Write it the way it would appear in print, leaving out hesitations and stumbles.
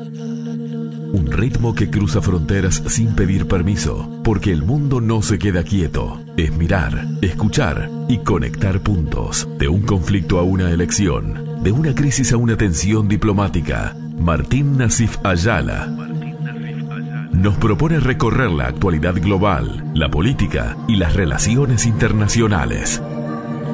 Un ritmo que cruza fronteras sin pedir permiso, porque el mundo no se queda quieto. Es mirar, escuchar y conectar puntos. De un conflicto a una elección, de una crisis a una tensión diplomática. Martín Nassif Ayala nos propone recorrer la actualidad global, la política y las relaciones internacionales.